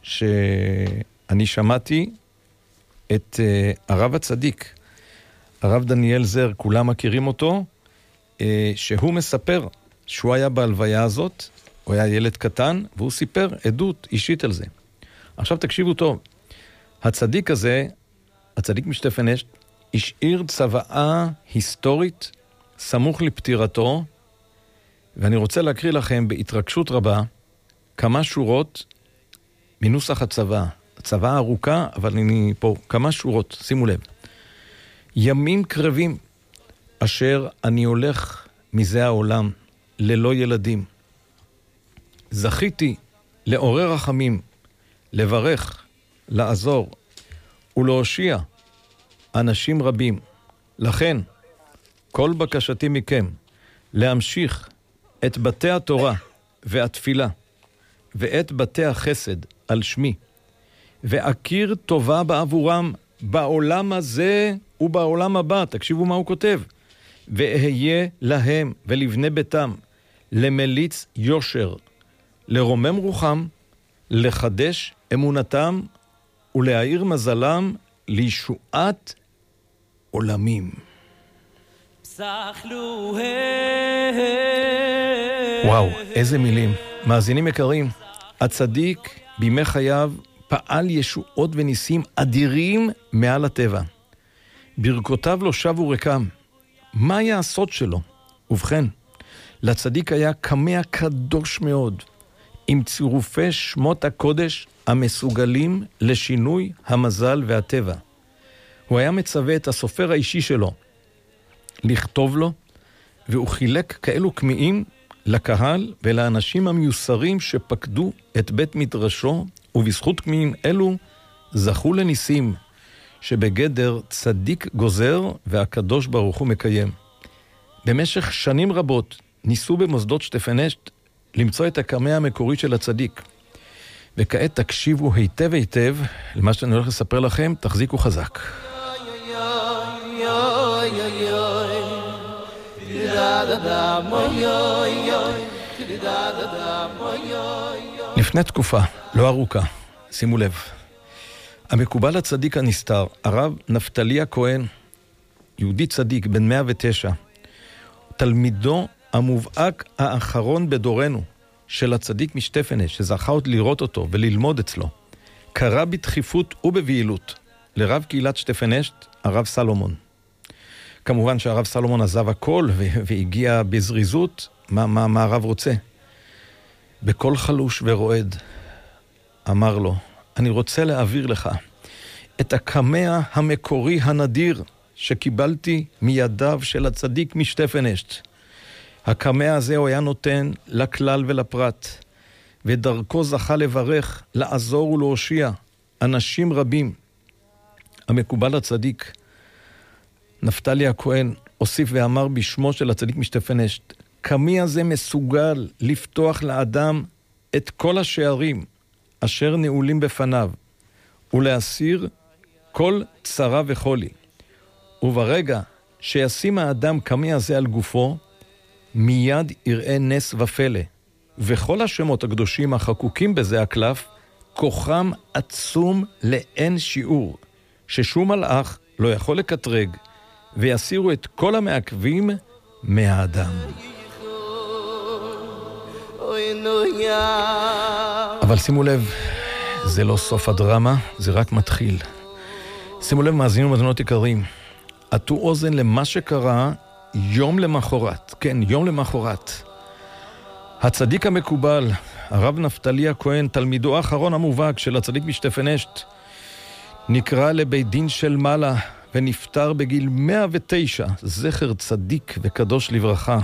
שאני שמעתי את הרב הצדיק, הרב דניאל זר, כולם מכירים אותו, שהוא מספר שהוא היה בהלוויה הזאת, הוא היה ילד קטן, והוא סיפר עדות אישית על זה. עכשיו תקשיבו טוב, הצדיק הזה, הצדיק משטפן אשת, השאיר צוואה היסטורית סמוך לפטירתו, ואני רוצה להקריא לכם בהתרגשות רבה כמה שורות מנוסח הצוואה. הצוואה ארוכה, אבל אני פה כמה שורות, שימו לב. ימים קרבים אשר אני הולך מזה העולם ללא ילדים. זכיתי לעורר רחמים, לברך, לעזור ולהושיע אנשים רבים. לכן, כל בקשתי מכם להמשיך את בתי התורה והתפילה ואת בתי החסד על שמי, ואכיר טובה בעבורם בעולם הזה ובעולם הבא. תקשיבו מה הוא כותב. ואהיה להם ולבני ביתם למליץ יושר, לרומם רוחם, לחדש אמונתם ולהאיר מזלם לישועת עולמים. וואו, איזה מילים. מאזינים יקרים, הצדיק בימי חייו פעל ישועות וניסים אדירים מעל הטבע. ברכותיו לא שבו ריקם. מה היה הסוד שלו? ובכן, לצדיק היה קמע קדוש מאוד, עם צירופי שמות הקודש המסוגלים לשינוי המזל והטבע. הוא היה מצווה את הסופר האישי שלו לכתוב לו, והוא חילק כאלו קמיעים לקהל ולאנשים המיוסרים שפקדו את בית מדרשו, ובזכות קמיעים אלו זכו לניסים שבגדר צדיק גוזר והקדוש ברוך הוא מקיים. במשך שנים רבות ניסו במוסדות שטפן אשת למצוא את הקמע המקורי של הצדיק. וכעת תקשיבו היטב היטב למה שאני הולך לספר לכם, תחזיקו חזק. לפני תקופה, לא ארוכה, שימו לב, המקובל הצדיק הנסתר, הרב נפתלי הכהן, יהודי צדיק בן 109, תלמידו המובהק האחרון בדורנו של הצדיק משטפן אשת, שזכה עוד לראות אותו וללמוד אצלו, קרא בדחיפות ובבהילות לרב קהילת שטפן אשת, הרב סלומון. כמובן שהרב סלומון עזב הכל והגיע בזריזות. מה הרב רוצה? בכל חלוש ורועד אמר לו, אני רוצה להעביר לך את הקמע המקורי הנדיר שקיבלתי מידיו של הצדיק משטפן אשת. הקמע הזה הוא היה נותן לכלל ולפרט, ודרכו זכה לברך, לעזור ולהושיע אנשים רבים. המקובל הצדיק נפתלי הכהן הוסיף ואמר בשמו של הצדיק משטפן אשת, קמע הזה מסוגל לפתוח לאדם את כל השערים אשר נעולים בפניו, ולהסיר כל צרה וחולי. וברגע שישים האדם קמע הזה על גופו, מיד יראה נס ופלא. וכל השמות הקדושים החקוקים בזה הקלף, כוחם עצום לאין שיעור, ששום מלאך לא יכול לקטרג, ויסירו את כל המעכבים מהאדם. אבל שימו לב, זה לא סוף הדרמה, זה רק מתחיל. שימו לב, מאזינים ומאזינות יקרים, עטו אוזן למה שקרה יום למחרת. כן, יום למחרת. הצדיק המקובל, הרב נפתלי הכהן, תלמידו האחרון המובהק של הצדיק משטפן אשת, נקרא לבית דין של מעלה ונפטר בגיל 109, זכר צדיק וקדוש לברכה.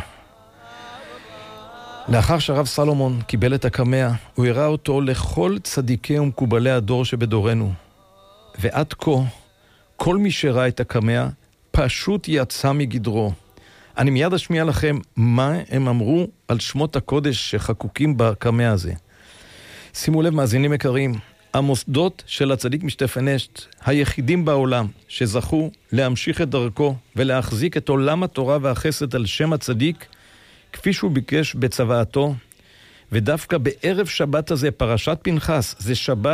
לאחר שהרב סלומון קיבל את הקמע, הוא הראה אותו לכל צדיקי ומקובלי הדור שבדורנו. ועד כה, כל מי שראה את הקמע פשוט יצא מגדרו. אני מיד אשמיע לכם מה הם אמרו על שמות הקודש שחקוקים בקמע הזה. שימו לב, מאזינים יקרים, המוסדות של הצדיק משטפן אשת, היחידים בעולם שזכו להמשיך את דרכו ולהחזיק את עולם התורה והחסד על שם הצדיק, כפי שהוא ביקש בצוואתו, ודווקא בערב שבת הזה, פרשת פנחס, זה שבת